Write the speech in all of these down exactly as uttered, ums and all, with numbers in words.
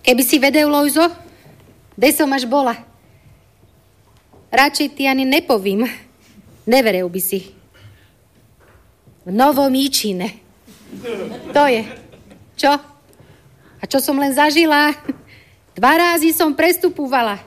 Keby si vedel, Lojzo, kde som až bola. Radšej ti ani nepovím. Neveril by si. V Novom Jíčine. To je. Čo? A čo som len zažila? Dva rázy som prestupovala.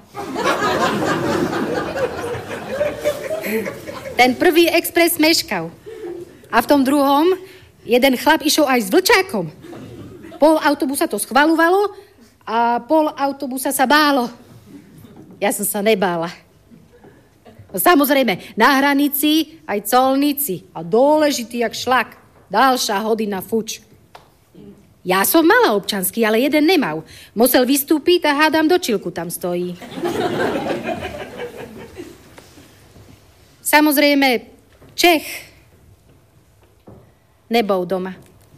Ten prvý expres meškal. A v tom druhom jeden chlap išiel aj s vlčákom. Pol autobusa to schvaľovalo a pol autobusa sa bálo. Ja som sa nebála. No, samozrejme, na hranici aj colníci a dôležitý jak šlak. Ďalšia hodina fuč. Ja som mala občanský, ale jeden nemal. Musel vystúpiť a hádam do čilku tam stojí. Samozrejme, Čech nebol doma.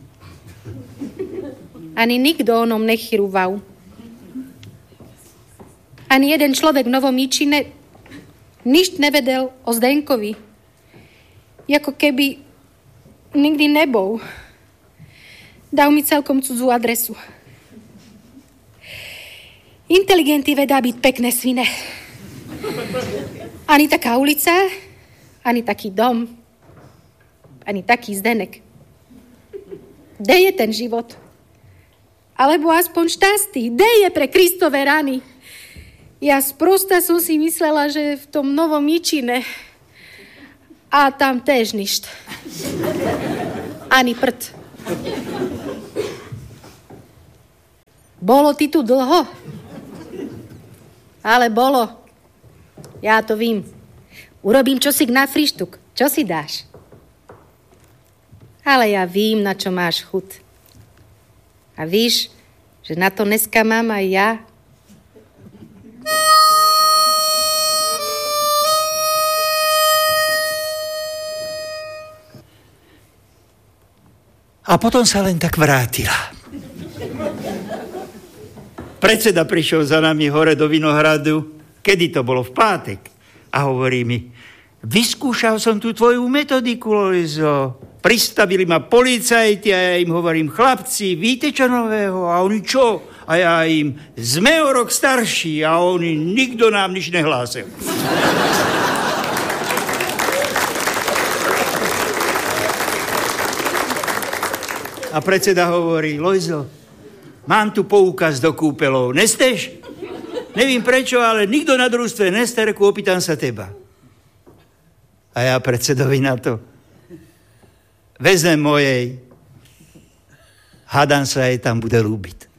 Ani nikto o ňom nechyrúval. Ani jeden človek v Novom Jíčine nič nevedel o Zdenkovi. Jako keby nikdy nebol. Dal mi celkom cudzú adresu. Inteligenty vedá byť pekné svine. Ani taká ulica, ani taký dom, ani taký Zdenek. Kde je ten život? Alebo aspoň šťastí. Kde je pre Kristove rany? Ja sprosta som si myslela, že v tom Novom Jíčine. A tam též ništ. Ani prd. Bolo ty tu dlho? Ale bolo. Ja to vím. Urobím čosi na frištuk. Čo si dáš? Ale ja vím, na čo máš chut. A víš, že na to dneska mám aj ja. A potom sa len tak vrátila. Predseda prišiel za nami hore do Vinohradu, kedy to bolo, v pátek. A hovorí mi, vyskúšal som tú tvoju metodiku, Lojzo. Pristavili ma policajti a ja im hovorím, chlapci, víte čo nového? A oni čo? A ja im, sme o rok starší. A oni, nikto nám nič nehlásil. A predseda hovorí, Lojzo, mám tu poukaz do kúpeľov, nesteš? Nevím prečo, ale nikto na družstve neste, reku, opýtam sa teba. A ja predsedovi na to, vezmem mojej, hádam sa jej tam bude ľúbiť.